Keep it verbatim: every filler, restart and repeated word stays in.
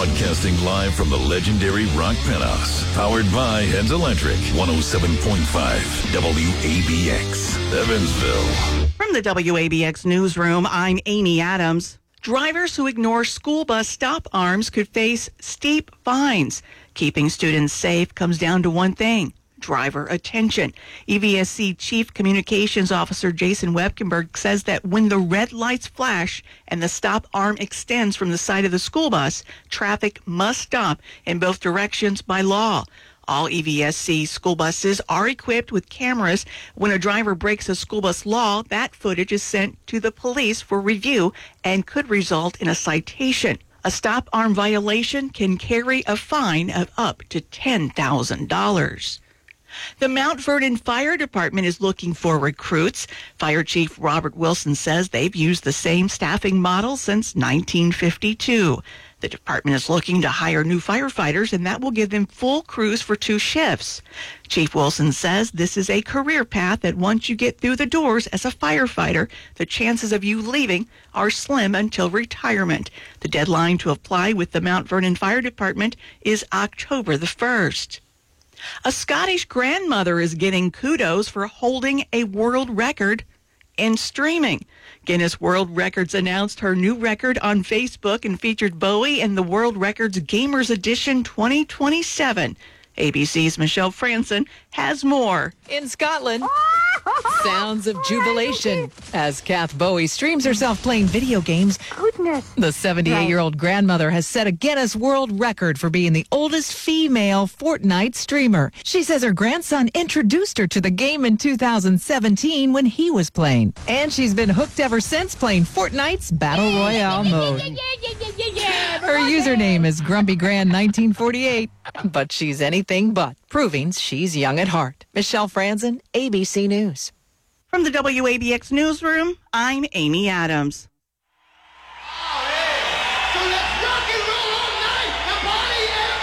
Broadcasting live from the legendary Rock Penthouse. Powered by Heads Electric. one oh seven point five W A B X, Evansville. From the W A B X newsroom, I'm Amy Adams. Drivers who ignore school bus stop arms could face steep fines. Keeping students safe comes down to one thing: driver attention. E V S C Chief Communications Officer Jason Webkenberg says that when the red lights flash and the stop arm extends from the side of the school bus, traffic must stop in both directions by law. All E V S C school buses are equipped with cameras. When a driver breaks a school bus law, that footage is sent to the police for review and could result in a citation. A stop arm violation can carry a fine of up to ten thousand dollars. The Mount Vernon Fire Department is looking for recruits. Fire Chief Robert Wilson says they've used the same staffing model since nineteen fifty-two. The department is looking to hire new firefighters, and that will give them full crews for two shifts. Chief Wilson says this is a career path that once you get through the doors as a firefighter, the chances of you leaving are slim until retirement. The deadline to apply with the Mount Vernon Fire Department is October the first. A Scottish grandmother is getting kudos for holding a world record in streaming. Guinness World Records announced her new record on Facebook and featured Bowie in the World Records Gamers Edition twenty twenty-seven. A B C's Michelle Franson has more. In Scotland, sounds of jubilation as Kath Bowie streams herself playing video games. Goodness. The seventy-eight-year-old grandmother has set a Guinness World Record for being the oldest female Fortnite streamer. She says her grandson introduced her to the game in two thousand seventeen when he was playing. And she's been hooked ever since playing Fortnite's Battle Royale mode. Her username is Grumpy Grand nineteen forty-eight, but she's anything but, proving she's young at heart. Michelle Franzen, A B C News. From the W A B X newsroom, I'm Amy Adams.